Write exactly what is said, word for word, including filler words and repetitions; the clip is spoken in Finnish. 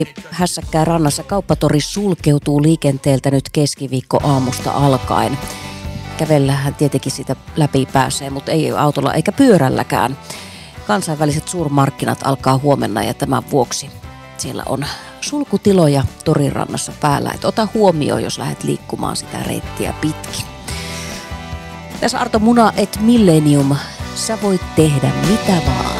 hässäkkää rannassa. Kauppatori sulkeutuu liikenteeltä nyt keskiviikko aamusta alkaen. Kävellähän tietenkin sitä läpi pääsee, mutta ei autolla eikä pyörälläkään. Kansainväliset suurmarkkinat alkaa huomenna ja tämän vuoksi siellä on sulkutiloja torin rannassa päällä. Et ota huomioon, jos lähdet liikkumaan sitä reittiä pitkin. Tässä Arto Muna et Millennium. Sä voit tehdä mitä vaan.